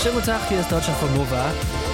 Schönen guten Tag, hier ist Deutschlandfunk Nova.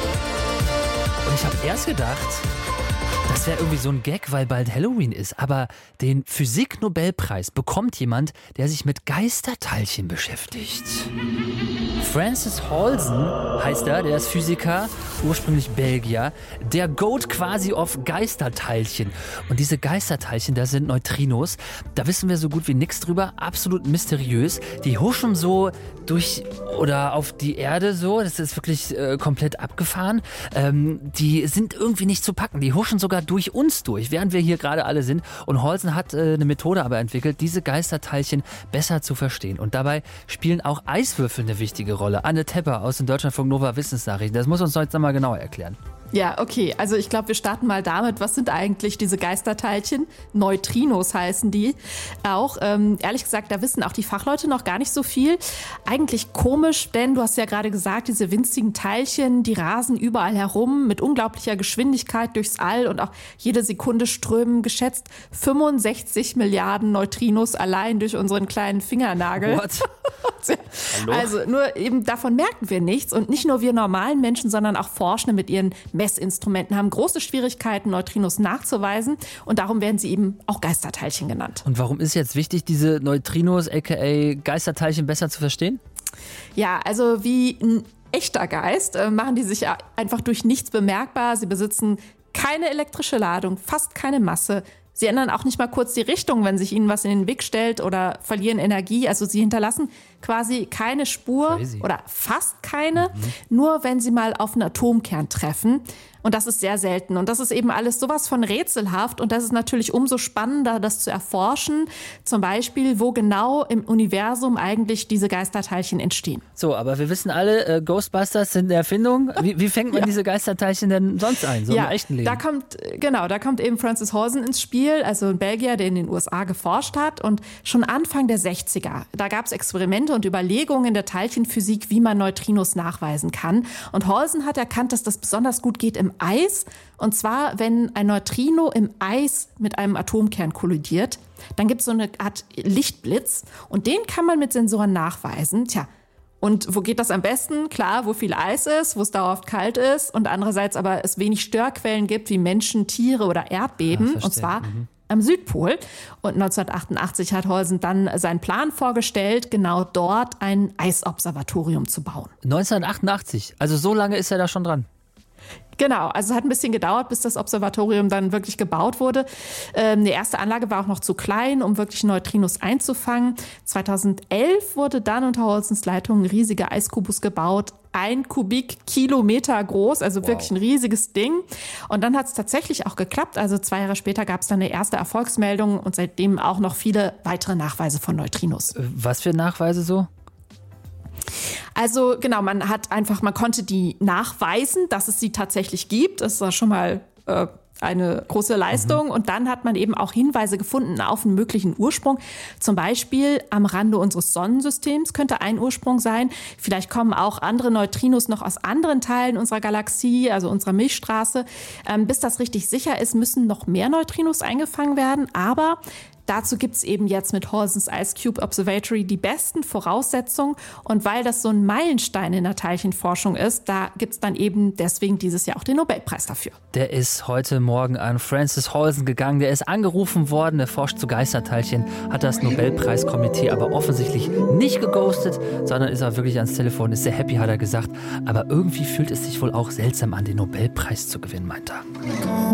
Und ich habe erst gedacht, das wäre irgendwie so ein Gag, weil bald Halloween ist. Aber den Physik-Nobelpreis bekommt jemand, der sich mit Geisterteilchen beschäftigt. Francis Halsen heißt er, der ist Physiker, ursprünglich Belgier. Der Goat quasi auf Geisterteilchen. Und diese Geisterteilchen, das sind Neutrinos. Da wissen wir so gut wie nichts drüber. Absolut mysteriös. Die huschen so durch oder auf die Erde so. Das ist wirklich komplett abgefahren. Die sind irgendwie nicht zu packen. Die huschen sogar durch uns durch, während wir hier gerade alle sind. Und Halsen hat eine Methode aber entwickelt, diese Geisterteilchen besser zu verstehen. Und dabei spielen auch Eiswürfel eine wichtige Rolle. Anne Tepper aus den Deutschlandfunk Nova Wissensnachrichten. Das muss uns jetzt nochmal genauer erklären. Ja, okay. Also ich glaube, wir starten mal damit, was sind eigentlich diese Geisterteilchen? Neutrinos heißen die. Auch, ehrlich gesagt, da wissen auch die Fachleute noch gar nicht so viel. Eigentlich komisch, denn du hast ja gerade gesagt, diese winzigen Teilchen, die rasen überall herum mit unglaublicher Geschwindigkeit durchs All und auch jede Sekunde strömen geschätzt 65 Milliarden Neutrinos allein durch unseren kleinen Fingernagel. What? Also nur eben davon merken wir nichts. Und nicht nur wir normalen Menschen, sondern auch Forschende mit ihren Messinstrumenten haben große Schwierigkeiten, Neutrinos nachzuweisen. Und darum werden sie eben auch Geisterteilchen genannt. Und warum ist jetzt wichtig, diese Neutrinos, aka Geisterteilchen, besser zu verstehen? Ja, also wie ein echter Geist machen die sich einfach durch nichts bemerkbar. Sie besitzen keine elektrische Ladung, fast keine Masse. Sie ändern auch nicht mal kurz die Richtung, wenn sich ihnen was in den Weg stellt oder verlieren Energie. Also sie hinterlassen quasi keine Spur oder fast keine, nur wenn sie mal auf einen Atomkern treffen. Und das ist sehr selten. Und das ist eben alles sowas von rätselhaft. Und das ist natürlich umso spannender, das zu erforschen. Zum Beispiel, wo genau im Universum eigentlich diese Geisterteilchen entstehen. So, aber wir wissen alle, Ghostbusters sind eine Erfindung. Wie fängt man diese Geisterteilchen denn sonst ein, so im echten Leben? Da kommt eben Francis Halsen ins Spiel, also ein Belgier, der in den USA geforscht hat. Und schon Anfang der 60er, da gab es Experimente und Überlegungen in der Teilchenphysik, wie man Neutrinos nachweisen kann. Und Halsen hat erkannt, dass das besonders gut geht im Eis. Und zwar, wenn ein Neutrino im Eis mit einem Atomkern kollidiert, dann gibt es so eine Art Lichtblitz. Und den kann man mit Sensoren nachweisen. Tja, und wo geht das am besten? Klar, wo viel Eis ist, wo es dauerhaft kalt ist und andererseits aber es wenig Störquellen gibt wie Menschen, Tiere oder Erdbeben. Und zwar am Südpol. Und 1988 hat Halsen dann seinen Plan vorgestellt, genau dort ein Eisobservatorium zu bauen. 1988, also so lange ist er da schon dran. Genau, also es hat ein bisschen gedauert, bis das Observatorium dann wirklich gebaut wurde. Die erste Anlage war auch noch zu klein, um wirklich Neutrinos einzufangen. 2011 wurde dann unter Halsens Leitung ein riesiger Eiskubus gebaut, 1 Kubikkilometer groß, also wirklich ein riesiges Ding. Und dann hat es tatsächlich auch geklappt. Also 2 Jahre später gab es dann eine erste Erfolgsmeldung und seitdem auch noch viele weitere Nachweise von Neutrinos. Was für Nachweise so? Also genau, man konnte die nachweisen, dass es sie tatsächlich gibt. Das war schon mal eine große Leistung. Und dann hat man eben auch Hinweise gefunden auf einen möglichen Ursprung. Zum Beispiel am Rande unseres Sonnensystems könnte ein Ursprung sein. Vielleicht kommen auch andere Neutrinos noch aus anderen Teilen unserer Galaxie, also unserer Milchstraße. Bis das richtig sicher ist, müssen noch mehr Neutrinos eingefangen werden. Aber dazu gibt es eben jetzt mit Halsens Ice Cube Observatory die besten Voraussetzungen. Und weil das so ein Meilenstein in der Teilchenforschung ist, da gibt es dann eben deswegen dieses Jahr auch den Nobelpreis dafür. Der ist heute Morgen an Francis Halsen gegangen. Der ist angerufen worden, der forscht zu Geisterteilchen, hat das Nobelpreiskomitee aber offensichtlich nicht geghostet, sondern ist auch wirklich ans Telefon, ist sehr happy, hat er gesagt. Aber irgendwie fühlt es sich wohl auch seltsam an, den Nobelpreis zu gewinnen, meint er.